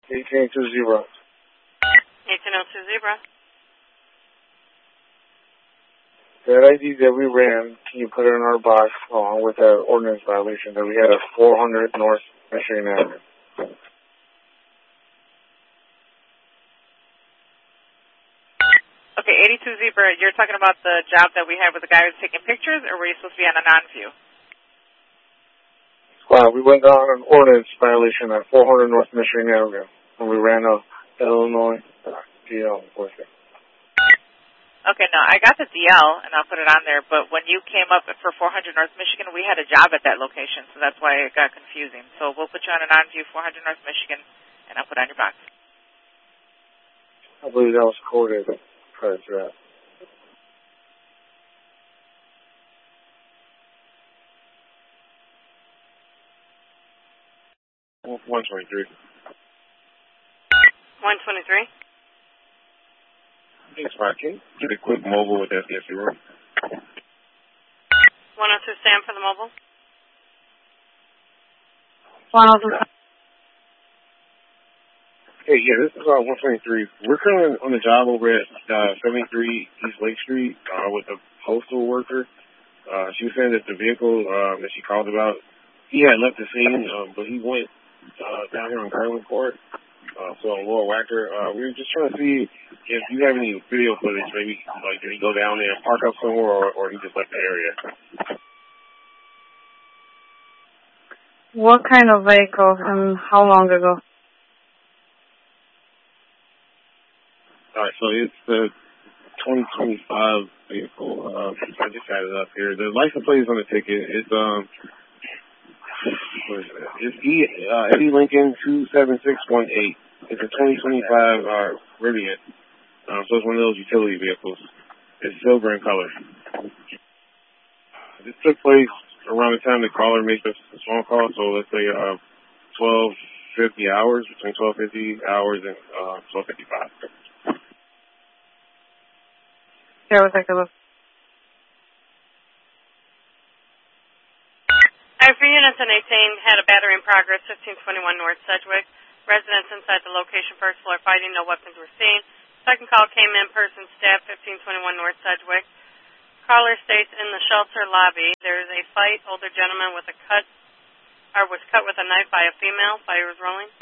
1820. 1802 Zebra. That ID that we ran, can you put it in our box along with that ordinance violation that we had at 400 North Michigan Avenue? Okay, 82 Zebra, you're talking about the job that we had with the guy who was taking pictures, or were you supposed to be on a non-view? Wow, we went down an ordinance violation at 400 North Michigan Avenue when we ran a Illinois DL enforcement. Okay, no, I got the DL, and I'll put it on there, but when you came up for 400 North Michigan, we had a job at that location, so that's why it got confusing. So we'll put you on a non-view 400 North Michigan, and I'll put it on your box. I believe that was coded prior to that. Well, 123. 123? Thanks, Mark. Can you get a quick mobile with FDFC room? 102 Sam for the mobile. 102. Hey, yeah, this is 123. We're currently on the job over at 73 East Lake Street with a postal worker. She was saying that the vehicle that she called about, he had left the scene, but he went down here on Garland Court, so on Lower Wacker. We were just trying to see if you have any video footage, maybe, like, did he go down there and park up somewhere, or he just left the area? What kind of vehicle and how long ago? All right, so it's the 2025 vehicle. I just had it up here. The license plate is on the ticket. It's what is it? It's Eddie Lincoln 27618. It's a 2025 Rivian. So it's one of those utility vehicles. It's silver in color. This took place around the time the caller made the phone call. So let's say 12:50 hours, between 12:50 hours and 12:55. Yeah, we'll take a look. For units in 18 had a battery in progress, 1521 North Sedgwick. Residents inside the location, first floor fighting, no weapons were seen. Second call came in, person stabbed, 1521 North Sedgwick. Caller states in the shelter lobby, there is a fight, older gentleman with was cut with a knife by a female, fire was rolling.